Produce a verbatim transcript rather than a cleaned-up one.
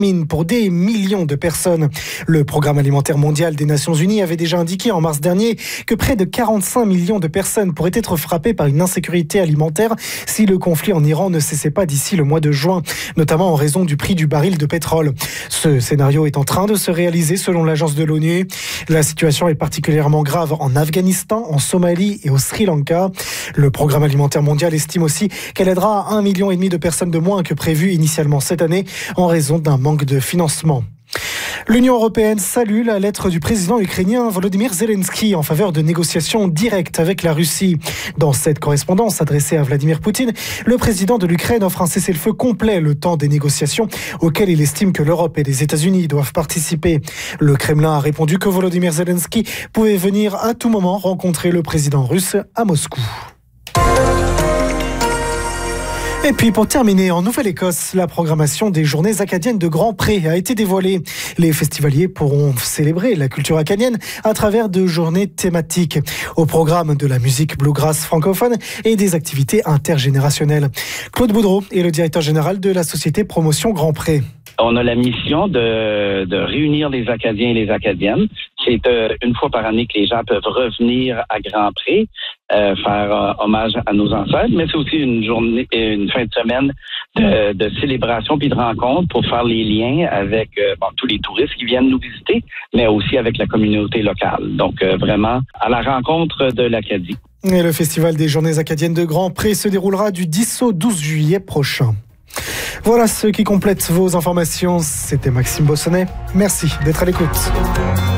pour des millions de personnes. Le Programme alimentaire mondial des Nations Unies avait déjà indiqué en mars dernier que près de quarante-cinq millions de personnes pourraient être frappées par une insécurité alimentaire si le conflit en Iran ne cessait pas d'ici le mois de juin, notamment en raison du prix du baril de pétrole. Ce scénario est en train de se réaliser selon l'agence de l'ONU. La situation est particulièrement grave en Afghanistan, en Somalie et au Sri Lanka. Le Programme alimentaire mondial estime aussi qu'elle aidera un million et demi de personnes de moins que prévu initialement cette année en raison d'un manque de financement. L'Union européenne salue la lettre du président ukrainien Volodymyr Zelensky en faveur de négociations directes avec la Russie. Dans cette correspondance adressée à Vladimir Poutine, le président de l'Ukraine offre un cessez-le-feu complet le temps des négociations auxquelles il estime que l'Europe et les États-Unis doivent participer. Le Kremlin a répondu que Volodymyr Zelensky pouvait venir à tout moment rencontrer le président russe à Moscou. Et puis pour terminer, en Nouvelle-Écosse, la programmation des Journées acadiennes de Grand Pré a été dévoilée. Les festivaliers pourront célébrer la culture acadienne à travers de journées thématiques. Au programme de la musique bluegrass francophone et des activités intergénérationnelles. Claude Boudreau est le directeur général de la société Promotion Grand Pré. On a la mission de, de réunir les Acadiens et les Acadiennes. C'est euh, une fois par année que les gens peuvent revenir à Grand Pré, euh, faire euh, hommage à nos ancêtres, mais c'est aussi une journée, une fin de semaine de, de célébration puis de rencontre pour faire les liens avec euh, bon, tous les touristes qui viennent nous visiter, mais aussi avec la communauté locale. Donc euh, vraiment à la rencontre de l'Acadie. Et le Festival des Journées acadiennes de Grand Pré se déroulera du dix au douze juillet prochain. Voilà ce qui complète vos informations. C'était Maxime Bossonnet. Merci d'être à l'écoute.